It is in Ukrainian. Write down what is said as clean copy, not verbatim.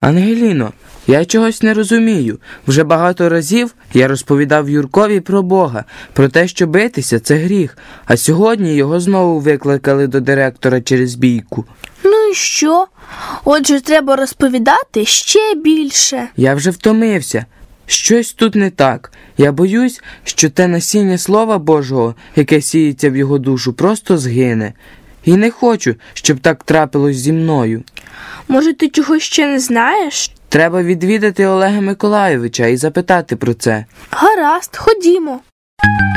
Ангеліно, я чогось не розумію. Вже багато разів я розповідав Юркові про Бога, про те, що битися – це гріх, а сьогодні його знову викликали до директора через бійку. Ну і що? Отже, треба розповідати ще більше. Я вже втомився. Щось тут не так. Я боюсь, що те насіння Слова Божого, яке сіється в його душу, просто згине. І не хочу, щоб так трапилось зі мною. Може, ти чогось ще не знаєш? Треба відвідати Олега Миколайовича і запитати про це. Гаразд, ходімо.